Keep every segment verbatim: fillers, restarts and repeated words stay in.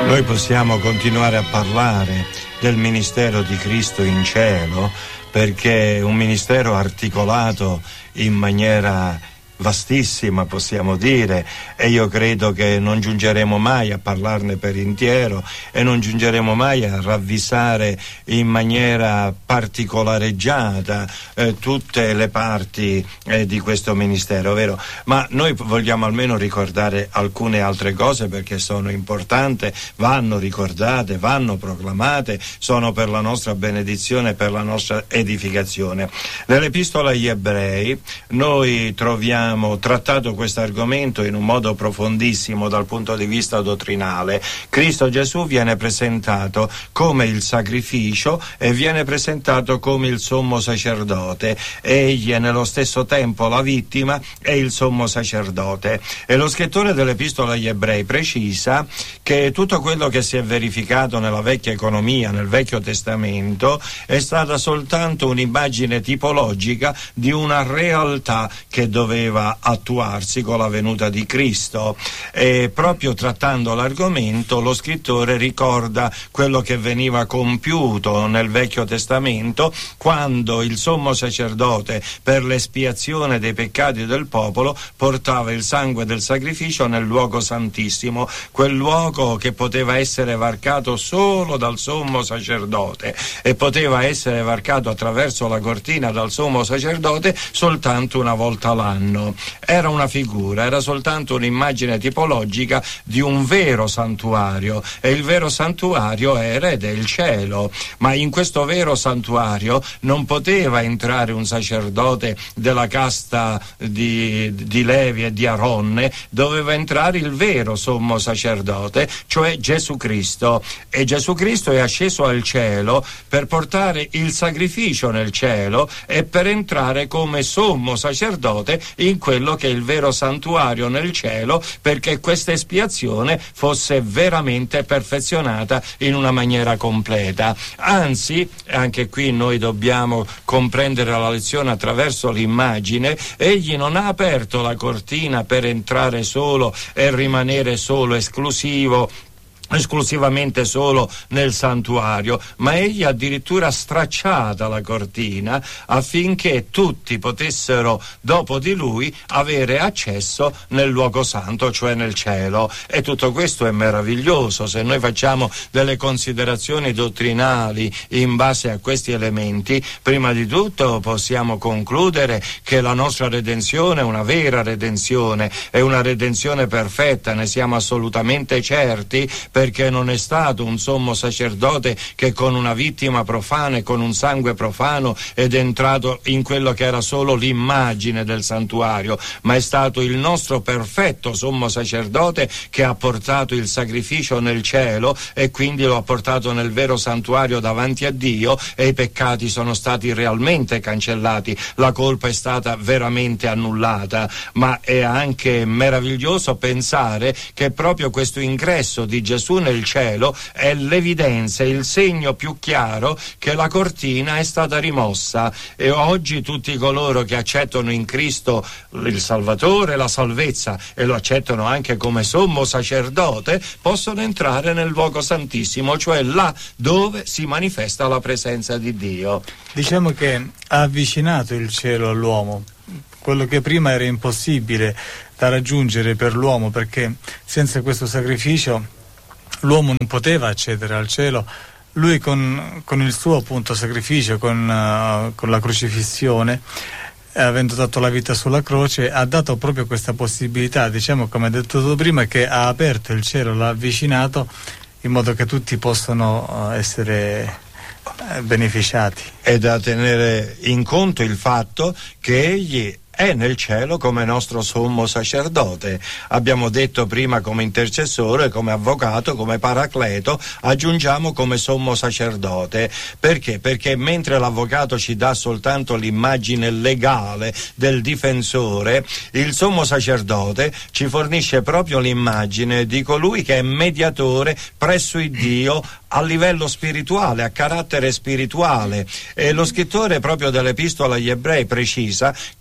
Noi possiamo continuare a parlare del ministero di Cristo in cielo, perché è un ministero articolato in maniera vastissima, possiamo dire, e io credo che non giungeremo mai a parlarne per intero e non giungeremo mai a ravvisare in maniera particolareggiata eh, tutte le parti eh, di questo ministero, vero? Ma noi vogliamo almeno ricordare alcune altre cose, perché sono importanti, vanno ricordate, vanno proclamate, sono per la nostra benedizione, per la nostra edificazione. Nell'Epistola agli Ebrei noi troviamo trattato questo argomento in un modo profondissimo dal punto di vista dottrinale. Cristo Gesù viene presentato come il sacrificio e viene presentato come il sommo sacerdote. Egli è nello stesso tempo la vittima e il sommo sacerdote. E lo scrittore dell'Epistola agli Ebrei precisa che tutto quello che si è verificato nella vecchia economia, nel Vecchio Testamento, è stata soltanto un'immagine tipologica di una realtà che doveva attuarsi con la venuta di Cristo. E proprio trattando l'argomento, lo scrittore ricorda quello che veniva compiuto nel Vecchio Testamento, quando il sommo sacerdote, per l'espiazione dei peccati del popolo, portava il sangue del sacrificio nel luogo santissimo, quel luogo che poteva essere varcato solo dal sommo sacerdote e poteva essere varcato attraverso la cortina dal sommo sacerdote soltanto una volta l'anno. Era una figura, era soltanto un'immagine tipologica di un vero santuario, e il vero santuario era ed è il cielo. Ma in questo vero santuario non poteva entrare un sacerdote della casta di, di Levi e di Aronne, doveva entrare il vero sommo sacerdote, cioè Gesù Cristo. E Gesù Cristo è asceso al cielo per portare il sacrificio nel cielo e per entrare come sommo sacerdote in quello che è il vero santuario nel cielo, perché questa espiazione fosse veramente perfezionata in una maniera completa. Anzi, anche qui noi dobbiamo comprendere la lezione attraverso l'immagine. Egli non ha aperto la cortina per entrare solo e rimanere solo esclusivo esclusivamente solo nel santuario, ma egli addirittura stracciata la cortina affinché tutti potessero dopo di lui avere accesso nel luogo santo, cioè nel cielo. E tutto questo è meraviglioso. Se noi facciamo delle considerazioni dottrinali in base a questi elementi, prima di tutto possiamo concludere che la nostra redenzione è una vera redenzione, è una redenzione perfetta, ne siamo assolutamente certi, perché non è stato un sommo sacerdote che con una vittima profana e con un sangue profano ed è entrato in quello che era solo l'immagine del santuario, ma è stato il nostro perfetto sommo sacerdote che ha portato il sacrificio nel cielo e quindi lo ha portato nel vero santuario davanti a Dio, e i peccati sono stati realmente cancellati, la colpa è stata veramente annullata. Ma è anche meraviglioso pensare che proprio questo ingresso di Gesù nel cielo è l'evidenza, il segno più chiaro che la cortina è stata rimossa, e oggi tutti coloro che accettano in Cristo il Salvatore, la salvezza, e lo accettano anche come sommo sacerdote, possono entrare nel luogo santissimo, cioè là dove si manifesta la presenza di Dio. Diciamo che ha avvicinato il cielo all'uomo, quello che prima era impossibile da raggiungere per l'uomo, perché senza questo sacrificio l'uomo non poteva accedere al cielo. Lui con, con il suo appunto sacrificio, con, uh, con la crocifissione, eh, avendo dato la vita sulla croce, ha dato proprio questa possibilità, diciamo, come ha detto tu prima, che ha aperto il cielo, l'ha avvicinato in modo che tutti possano uh, essere uh, beneficiati. È da tenere in conto il fatto che egli è nel cielo come nostro sommo sacerdote. Abbiamo detto prima come intercessore, come avvocato, come paracleto, aggiungiamo come sommo sacerdote. Perché? Perché mentre l'avvocato ci dà soltanto l'immagine legale del difensore, il sommo sacerdote ci fornisce proprio l'immagine di colui che è mediatore presso il Dio a livello spirituale, a carattere spirituale. E lo scrittore proprio dell'Epistola agli Ebrei precisa che è un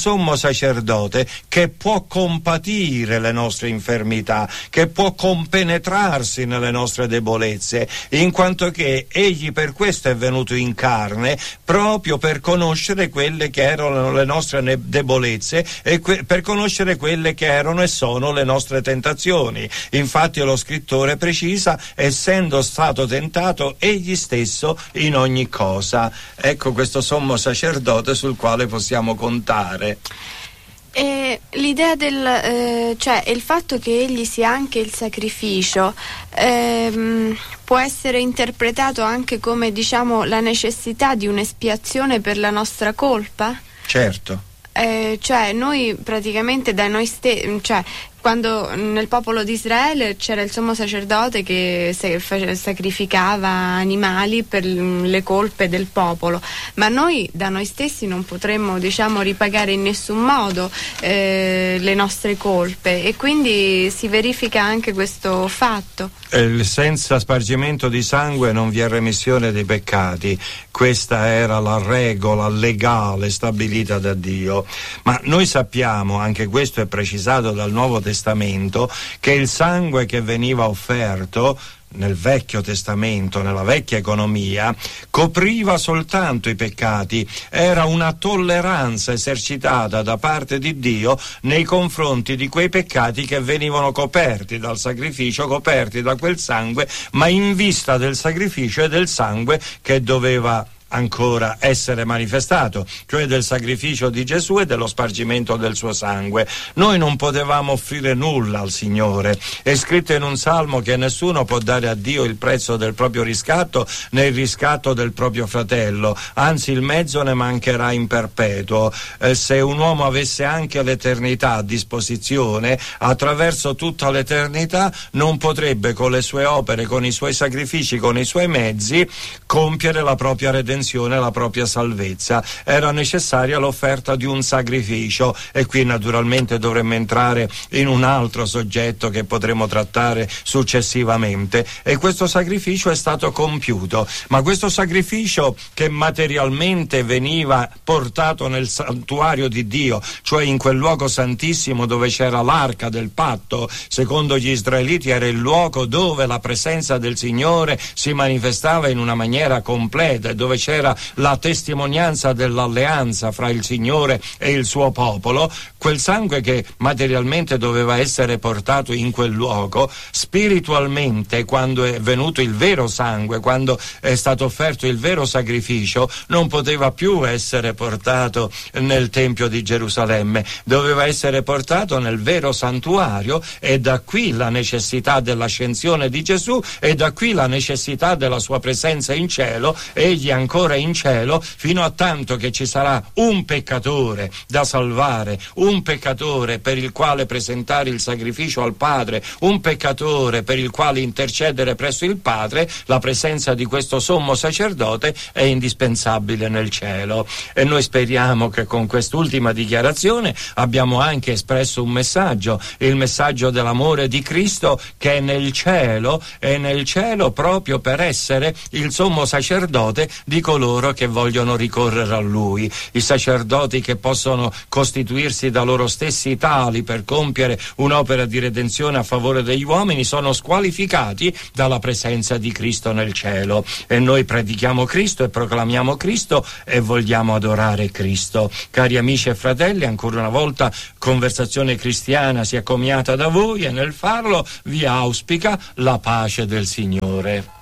sommo sacerdote che può compatire le nostre infermità, che può compenetrarsi nelle nostre debolezze, in quanto che egli per questo è venuto in carne, proprio per conoscere quelle che erano le nostre debolezze e que- per conoscere quelle che erano e sono le nostre tentazioni. Infatti lo scrittore precisa: essendo stato tentato egli stesso in ogni cosa. Ecco questo sommo sacerdote sul quale possiamo contare. E l'idea del eh, cioè il fatto che egli sia anche il sacrificio ehm, può essere interpretato anche come, diciamo, la necessità di un'espiazione per la nostra colpa? Certo. Eh, cioè noi praticamente da noi stessi, cioè quando nel popolo di Israele c'era il sommo sacerdote che sacrificava animali per le colpe del popolo, ma noi da noi stessi non potremmo, diciamo, ripagare in nessun modo eh, le nostre colpe, e quindi si verifica anche questo fatto. Eh, senza spargimento di sangue non vi è remissione dei peccati. Questa era la regola legale stabilita da Dio. Ma noi sappiamo, anche questo è precisato dal Nuovo Testamento, che il sangue che veniva offerto nel Vecchio Testamento, nella vecchia economia, copriva soltanto i peccati, era una tolleranza esercitata da parte di Dio nei confronti di quei peccati che venivano coperti dal sacrificio, coperti da quel sangue, ma in vista del sacrificio e del sangue che doveva ancora essere manifestato, cioè del sacrificio di Gesù e dello spargimento del suo sangue. Noi non potevamo offrire nulla al Signore. È scritto in un salmo che nessuno può dare a Dio il prezzo del proprio riscatto né il riscatto del proprio fratello, anzi il mezzo ne mancherà in perpetuo. Eh, se un uomo avesse anche l'eternità a disposizione, attraverso tutta l'eternità non potrebbe con le sue opere, con i suoi sacrifici, con i suoi mezzi compiere la propria redenzione, la propria salvezza. Era necessaria l'offerta di un sacrificio, e qui naturalmente dovremmo entrare in un altro soggetto che potremo trattare successivamente, e questo sacrificio è stato compiuto. Ma questo sacrificio, che materialmente veniva portato nel santuario di Dio, cioè in quel luogo santissimo dove c'era l'arca del patto, secondo gli israeliti era il luogo dove la presenza del Signore si manifestava in una maniera completa e dove c'era la testimonianza dell'alleanza fra il Signore e il suo popolo. Quel sangue che materialmente doveva essere portato in quel luogo, spiritualmente, quando è venuto il vero sangue, quando è stato offerto il vero sacrificio, non poteva più essere portato nel Tempio di Gerusalemme, doveva essere portato nel vero santuario, e da qui la necessità dell'ascensione di Gesù, e da qui la necessità della sua presenza in cielo. Egli ancora in cielo, fino a tanto che ci sarà un peccatore da salvare, un peccatore per il quale presentare il sacrificio al Padre, un peccatore per il quale intercedere presso il Padre. La presenza di questo sommo sacerdote è indispensabile nel cielo, e noi speriamo che con quest'ultima dichiarazione abbiamo anche espresso un messaggio, il messaggio dell'amore di Cristo, che è nel cielo, è nel cielo proprio per essere il sommo sacerdote di coloro che vogliono ricorrere a Lui. I sacerdoti che possono costituirsi da loro stessi tali per compiere un'opera di redenzione a favore degli uomini sono squalificati dalla presenza di Cristo nel cielo, e noi predichiamo Cristo e proclamiamo Cristo e vogliamo adorare Cristo. Cari amici e fratelli, ancora una volta Conversazione Cristiana si è accomiata da voi, e nel farlo vi auspica la pace del Signore.